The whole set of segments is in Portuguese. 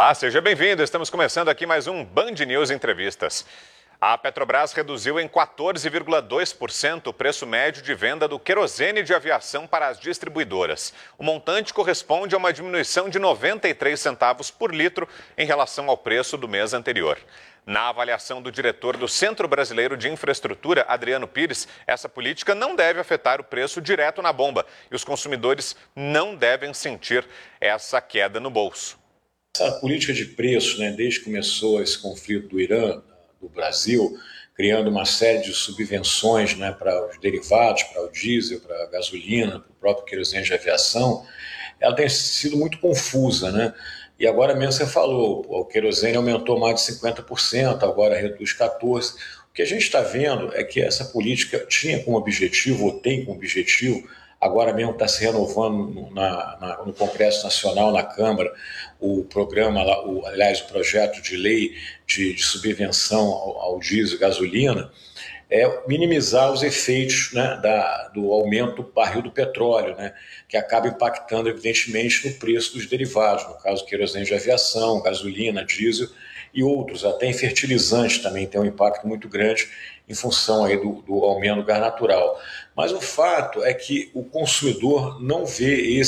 Olá, seja bem-vindo. Estamos começando aqui mais um Band News Entrevistas. A Petrobras reduziu em 14,2% o preço médio de venda do querosene de aviação para as distribuidoras. O montante corresponde a uma diminuição de 93 centavos por litro em relação ao preço do mês anterior. Na avaliação do diretor do Centro Brasileiro de Infraestrutura, Adriano Pires, essa política não deve afetar o preço direto na bomba e os consumidores não devem sentir essa queda no bolso. Essa política de preço, desde que começou esse conflito do Irã, do Brasil, criando uma série de subvenções para os derivados, para o diesel, para a gasolina, para o próprio querosene de aviação, ela tem sido muito confusa, E agora mesmo você falou, o querosene aumentou mais de 50%, agora reduz 14%. O que a gente está vendo é que essa política tinha como objetivo, ou tem como objetivo, agora mesmo está se renovando no Congresso Nacional, na Câmara, o programa, o projeto de lei de subvenção ao diesel e gasolina, é minimizar os efeitos do aumento do barril do petróleo, que acaba impactando, evidentemente, no preço dos derivados, no caso, querosene de aviação, gasolina, diesel e outros, até em fertilizantes também tem um impacto muito grande em função aí do aumento do gás natural. Mas o fato é que o consumidor não vê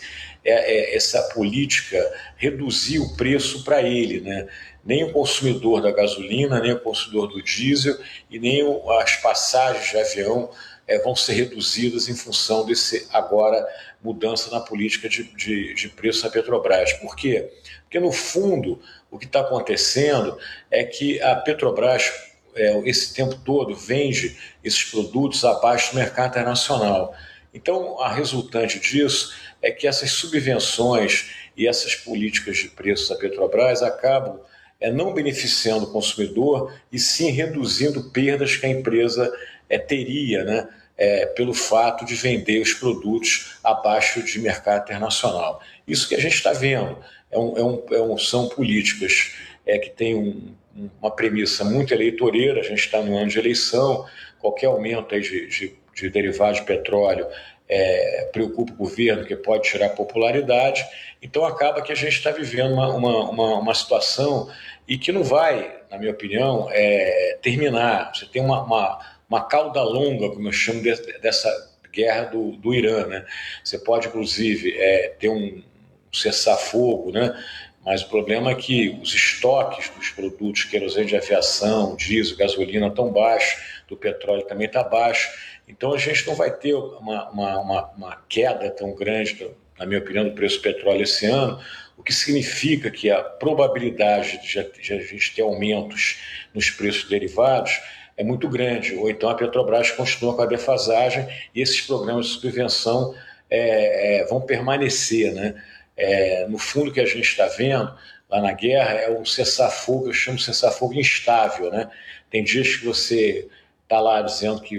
essa política reduzir o preço para ele, Nem o consumidor da gasolina, nem o consumidor do diesel e nem as passagens de avião vão ser reduzidas em função desse agora mudança na política de preço da Petrobras. Por quê? Porque, no fundo, o que está acontecendo é que a Petrobras, esse tempo todo, vende esses produtos abaixo do mercado internacional. Então, a resultante disso é que essas subvenções e essas políticas de preço da Petrobras acabam não beneficiando o consumidor e sim reduzindo perdas que a empresa teria, pelo fato de vender os produtos abaixo de mercado internacional. Isso que a gente está vendo são políticas que têm uma premissa muito eleitoreira. A gente está no ano de eleição, qualquer aumento aí de derivados de petróleo preocupa o governo, que pode tirar popularidade. Então acaba que a gente está vivendo uma situação e que não vai, na minha opinião, terminar. Você tem uma cauda longa, como eu chamo dessa guerra do Irã, Você pode, inclusive, ter um cessar-fogo, Mas o problema é que os estoques dos produtos querosene de aviação, diesel, gasolina estão baixos, do petróleo também está baixo. Então a gente não vai ter uma queda tão grande, na minha opinião, do preço do petróleo esse ano, o que significa que a probabilidade de a gente ter aumentos nos preços derivados é muito grande. Ou então a Petrobras continua com a defasagem e esses programas de subvenção vão permanecer, No fundo, o que a gente está vendo lá na guerra é um cessar-fogo, eu chamo de cessar-fogo instável, Tem dias que você está lá dizendo que